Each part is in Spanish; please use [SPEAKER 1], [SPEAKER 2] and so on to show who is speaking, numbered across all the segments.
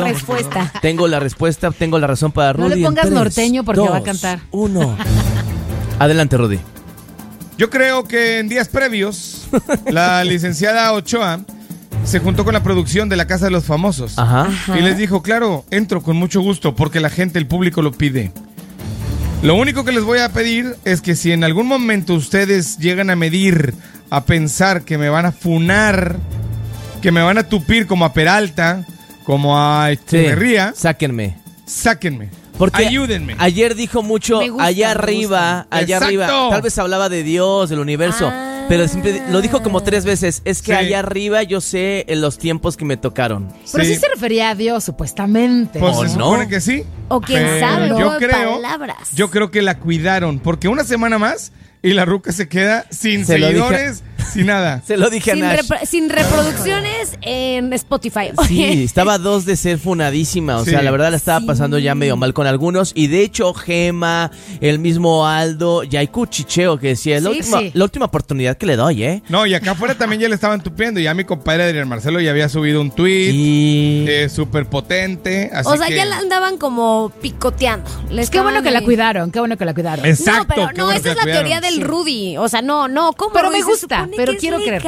[SPEAKER 1] respuesta.
[SPEAKER 2] Tengo la respuesta, tengo la razón para Rudy.
[SPEAKER 3] No le pongas
[SPEAKER 2] 3,
[SPEAKER 3] norteño porque
[SPEAKER 2] 2,
[SPEAKER 3] va a cantar.
[SPEAKER 2] 1. Adelante, Rudy.
[SPEAKER 4] Yo creo que en días previos, la licenciada Ochoa se juntó con la producción de La Casa de los Famosos.
[SPEAKER 2] Ajá.
[SPEAKER 4] Y les dijo, claro, entro con mucho gusto porque la gente, el público lo pide. Lo único que les voy a pedir es que si en algún momento ustedes llegan a medir, a pensar que me van a funar, que me van a tupir como a Peralta, como a Echeverría,
[SPEAKER 2] sáquenme. Porque
[SPEAKER 4] ayúdenme.
[SPEAKER 2] Ayer dijo mucho allá arriba,
[SPEAKER 4] Exacto.
[SPEAKER 2] tal vez hablaba de Dios, del universo, pero siempre lo dijo como 3 veces. Es que allá arriba yo sé en los tiempos que me tocaron.
[SPEAKER 3] Pero sí se refería a Dios, supuestamente.
[SPEAKER 4] Pues se supone que sí.
[SPEAKER 1] O quién sabe,
[SPEAKER 4] yo creo que la cuidaron, porque una semana más y la ruca se queda sin seguidores, sin nada.
[SPEAKER 2] Se lo dije a Nash.
[SPEAKER 1] Sin reproducciones en Spotify.
[SPEAKER 2] Sí, estaba a 2 de ser funadísima. O sea, la verdad la estaba pasando ya medio mal con algunos. Y de hecho, Gema, el mismo Aldo, ya hay cuchicheo que decía, la última oportunidad que le doy, ¿eh?
[SPEAKER 4] No, y acá afuera también ya le estaban tupiendo. Ya mi compadre Adrián Marcelo ya había subido un tweet súper potente.
[SPEAKER 1] O sea, ya la andaban como picoteando.
[SPEAKER 3] Qué bueno que la cuidaron,
[SPEAKER 4] Exacto.
[SPEAKER 1] No, pero no, esa es la teoría del Rudy. O sea, no, ¿cómo?
[SPEAKER 3] Pero me gusta, pero quiero creer.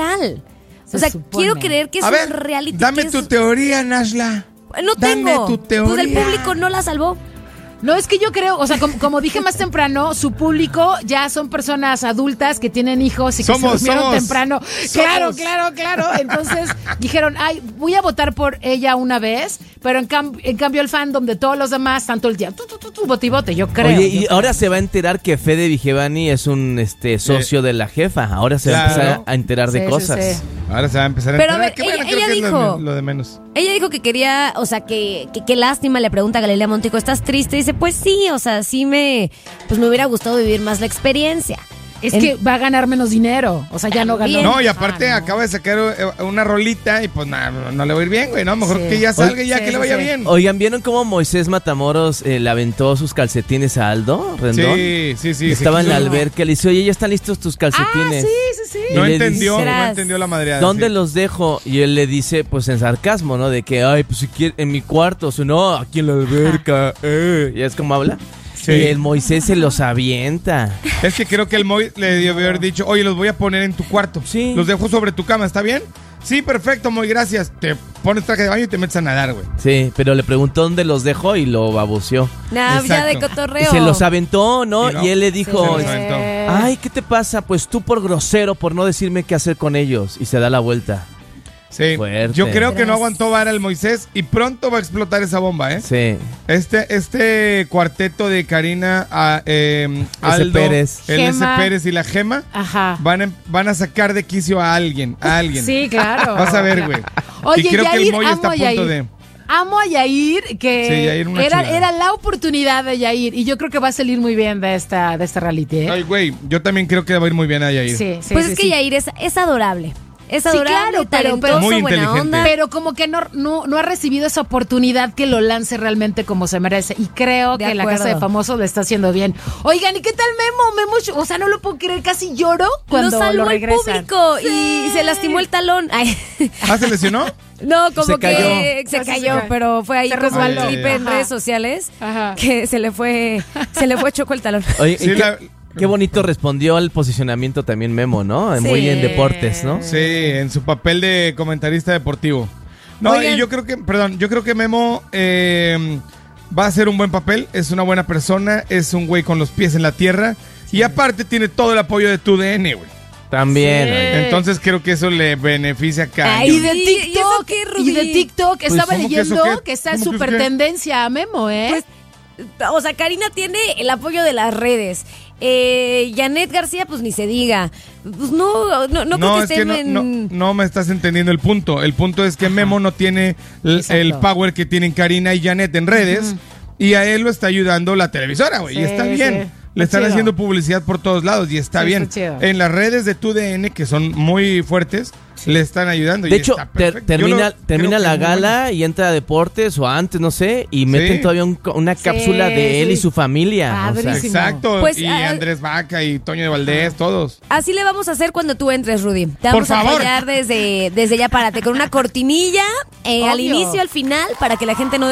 [SPEAKER 1] O sea, quiero creer que es un reality.
[SPEAKER 4] Dame tu teoría, Nashla.
[SPEAKER 1] No tengo.
[SPEAKER 4] Dame tu teoría.
[SPEAKER 1] Pues el público no la salvó.
[SPEAKER 3] No, es que yo creo, o sea, como dije más temprano, su público ya son personas adultas que tienen hijos y que se durmieron temprano. Claro. Entonces dijeron, voy a votar por ella una vez, pero en cambio el fandom de todos los demás, tanto el día, bote y bote, yo creo.
[SPEAKER 2] Oye, y ahora se va a enterar que Fede Vigevani es un socio de la jefa. Ahora se va a empezar a enterar de cosas.
[SPEAKER 4] Sí. Ahora se va a empezar a enterar.
[SPEAKER 1] Pero ella dijo,
[SPEAKER 4] lo de menos.
[SPEAKER 1] Ella dijo que quería, o sea, que lástima, le pregunta a Galilea Montijo, ¿estás triste? Y dice, pues sí, o sea, sí me hubiera gustado vivir más la experiencia.
[SPEAKER 3] Es que va a ganar menos dinero, o sea, ya no ganó.
[SPEAKER 4] No, y aparte acaba de sacar una rolita y pues no le va a ir bien, güey, ¿no? Mejor que ya salga y ya que le vaya bien.
[SPEAKER 2] Oigan, ¿vieron cómo Moisés Matamoros le aventó sus calcetines a Aldo Rendón?
[SPEAKER 4] Sí.
[SPEAKER 2] Estaba en la alberca, le dice, oye, ya están listos tus calcetines.
[SPEAKER 3] Sí.
[SPEAKER 4] No entendió la madreada.
[SPEAKER 2] ¿Dónde los dejo? Y él le dice, pues en sarcasmo, ¿no? De que, pues si quiere, en mi cuarto, o no, aquí en la alberca. Ya es como habla. Sí. Y el Moisés se los avienta.
[SPEAKER 4] Es que creo que el Moy le debió haber dicho, oye, los voy a poner en tu cuarto.
[SPEAKER 2] Sí.
[SPEAKER 4] Los dejo sobre tu cama, ¿está bien? Sí, perfecto, Moy, gracias. Te pones traje de baño y te metes a nadar, güey.
[SPEAKER 2] Sí, pero le preguntó dónde los dejó y lo baboseó.
[SPEAKER 1] Ya de cotorreo.
[SPEAKER 2] Y se los aventó, ¿no? Y él le dijo,
[SPEAKER 4] sí,
[SPEAKER 2] ¿qué te pasa? Pues tú por grosero, por no decirme qué hacer con ellos. Y se da la vuelta.
[SPEAKER 4] Sí,
[SPEAKER 2] fuerte.
[SPEAKER 4] Yo creo que no aguantó vara el Moisés y pronto va a explotar esa bomba, ¿eh?
[SPEAKER 2] Sí.
[SPEAKER 4] Este cuarteto de Karina, Aldo,
[SPEAKER 2] Pérez.
[SPEAKER 4] el S. Pérez y la Gema van a sacar de quicio a alguien.
[SPEAKER 3] Sí, claro.
[SPEAKER 4] Vas a ver, güey.
[SPEAKER 3] Oye,
[SPEAKER 4] y creo
[SPEAKER 3] Yair,
[SPEAKER 4] que el Moy está a punto de...
[SPEAKER 3] Amo a Yair, que
[SPEAKER 4] Yair
[SPEAKER 3] era la oportunidad de Yair, y yo creo que va a salir muy bien de esta reality, ¿eh?
[SPEAKER 4] Ay, güey, yo también creo que va a ir muy bien a Yair.
[SPEAKER 1] Sí, pues es que Yair es adorable. Es adorable,
[SPEAKER 3] claro,
[SPEAKER 1] pero
[SPEAKER 4] muy
[SPEAKER 1] buena onda.
[SPEAKER 3] Pero como que no ha recibido esa oportunidad que lo lance realmente como se merece. Y creo que la Casa de Famosos lo está haciendo bien. Oigan, ¿y qué tal Memo? O sea, no lo puedo creer, casi lloro cuando lo regresan.
[SPEAKER 1] El público y se lastimó el talón. Ay.
[SPEAKER 4] ¿Se lesionó?
[SPEAKER 1] No, como que se cayó, pero fue ahí como un clip en redes sociales que se le fue choco el talón.
[SPEAKER 2] Oye, qué bonito respondió al posicionamiento también Memo, ¿no?
[SPEAKER 1] Sí.
[SPEAKER 2] Muy en deportes, ¿no?
[SPEAKER 4] Sí, en su papel de comentarista deportivo. No, y yo creo que Memo va a hacer un buen papel, es una buena persona, es un güey con los pies en la tierra y aparte tiene todo el apoyo de tu DN, güey.
[SPEAKER 2] También.
[SPEAKER 3] Sí.
[SPEAKER 4] Entonces creo que eso le beneficia acá.
[SPEAKER 3] Y de TikTok
[SPEAKER 4] Pues,
[SPEAKER 3] estaba leyendo que está en súper tendencia a Memo, ¿eh?
[SPEAKER 1] Pues, o sea, Karina tiene el apoyo de las redes. Janet García, pues ni se diga. Pues no creo que estén
[SPEAKER 4] no me estás entendiendo el punto. El punto es que Memo no tiene el power que tienen Karina y Janet en redes y a él lo está ayudando la televisora, güey. Y está bien. le están haciendo publicidad por todos lados y está bien. En las redes de TUDN, que son muy fuertes, le están ayudando.
[SPEAKER 2] De hecho, termina la gala y entra a deportes o antes, no sé, y meten todavía una cápsula de él y su familia.
[SPEAKER 4] O sea. Exacto. Pues, y Andrés Vaca y Toño de Valdés, todos.
[SPEAKER 1] Así le vamos a hacer cuando tú entres, Rudy. Te vamos a apoyar desde ya, párate, con una cortinilla al inicio, al final, para que la gente no